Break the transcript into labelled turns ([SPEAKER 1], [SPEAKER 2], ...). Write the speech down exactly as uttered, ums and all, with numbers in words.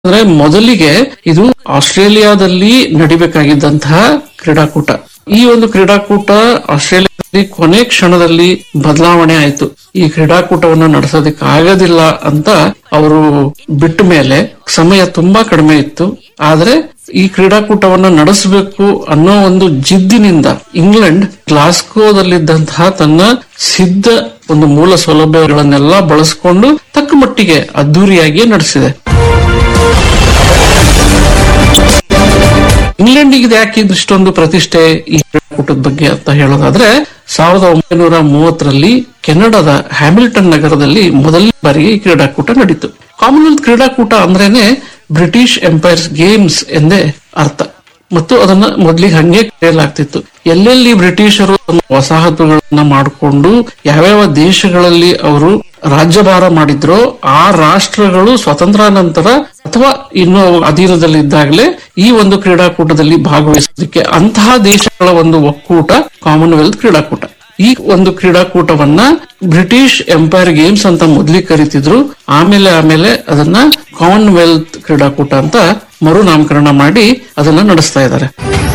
[SPEAKER 1] ಅಂದ್ರೆ ಮೊದಲಿಗೆ ಇದು ಆಸ್ಟ್ರೇಲಿಯಾದಲ್ಲಿ ನಡಿಬೇಕಾಗಿದ್ದಂತಹ ಕ್ರೀಡಾಕೂಟ. ಈ ಒಂದು ಕ್ರೀಡಾಕೂಟ ಆಸ್ಟ್ರೇಲಿಯಾದಲ್ಲಿ ಕೊನೆ ಕ್ಷಣದಲ್ಲಿ ಬದಲಾವಣೆ ಆಯ್ತು. ಈ ಕ್ರೀಡಾಕೂಟವನ್ನು ನಡೆಸೋದಕ್ಕೆ ಆಗೋದಿಲ್ಲ ಅಂತ ಅವರು ಬಿಟ್ಟ ಮೇಲೆ ಸಮಯ ತುಂಬಾ ಕಡಿಮೆ ಇತ್ತು. ಆದ್ರೆ ಈ ಕ್ರೀಡಾಕೂಟವನ್ನ ನಡೆಸಬೇಕು ಅನ್ನೋ ಒಂದು ಜಿದ್ದಿನಿಂದ ಇಂಗ್ಲೆಂಡ್ ಗ್ಲಾಸ್ಗೋದಲ್ಲಿದ್ದಂತಹ ತನ್ನ ಸಿದ್ಧ ಒಂದು ಮೂಲ ಸೌಲಭ್ಯಗಳನ್ನೆಲ್ಲ ಬಳಸಿಕೊಂಡು ತಕ್ಕ ಮಟ್ಟಿಗೆ ಅದ್ದೂರಿಯಾಗಿ ನಡೆಸಿದೆ. ಇಂಗ್ಲೆಂಡಿಗೆ ಯಾಕೆ ಇಷ್ಟೊಂದು ಪ್ರತಿಷ್ಠೆ ಈ ಕ್ರೀಡಾಕೂಟದ ಬಗ್ಗೆ ಅಂತ ಹೇಳೋದಾದ್ರೆ, ಸಾವಿರದ ಒಂಬೈನೂರ ಮೂವತ್ತರಲ್ಲಿ ಕೆನಡಾದ ಹ್ಯಾಮಿಲ್ಟನ್ ನಗರದಲ್ಲಿ ಮೊದಲನೇ ಬಾರಿಗೆ ಈ ಕ್ರೀಡಾಕೂಟ ನಡೀತು. ಕಾಮನ್ವೆಲ್ತ್ ಕ್ರೀಡಾಕೂಟ ಅಂದ್ರೇನೆ ಬ್ರಿಟಿಷ್ ಎಂಪೈರ್ಸ್ ಗೇಮ್ಸ್ ಎಂದೇ ಅರ್ಥ. ಮತ್ತು ಅದನ್ನ ಮೊದಲಿಗೆ ಹಂಗೆ ಕರೆಯಲಾಗ್ತಿತ್ತು. ಎಲ್ಲೆಲ್ಲಿ ಬ್ರಿಟಿಷರು ತಮ್ಮ ವಸಾಹತುಗಳನ್ನ ಮಾಡಿಕೊಂಡು ಯಾವ್ಯಾವ ದೇಶಗಳಲ್ಲಿ ಅವರು ರಾಜ್ಯಭಾರ ಮಾಡಿದ್ರೋ ಆ ರಾಷ್ಟ್ರಗಳು ಸ್ವತಂತ್ರಾನಂತರ ಅಥವಾ ಇನ್ನೂ ಅಧೀನದಲ್ಲಿದ್ದಾಗಲೇ ಈ ಒಂದು ಕ್ರೀಡಾಕೂಟದಲ್ಲಿ ಭಾಗವಹಿಸೋದಕ್ಕೆ ಅಂತಹ ದೇಶಗಳ ಒಂದು ಒಕ್ಕೂಟ ಕಾಮನ್ವೆಲ್ತ್ ಕ್ರೀಡಾಕೂಟ. ಈ ಒಂದು ಕ್ರೀಡಾಕೂಟವನ್ನ ಬ್ರಿಟಿಷ್ ಎಂಪೈರ್ ಗೇಮ್ಸ್ ಅಂತ ಮೊದಲಿಗೆ ಕರೀತಿದ್ರು. ಆಮೇಲೆ ಆಮೇಲೆ ಅದನ್ನ ಕಾಮನ್ವೆಲ್ತ್ ಕ್ರೀಡಾಕೂಟ ಅಂತ ಮರು ನಾಮಕರಣ ಮಾಡಿ ಅದನ್ನ ನಡೆಸ್ತಾ ಇದ್ದಾರೆ.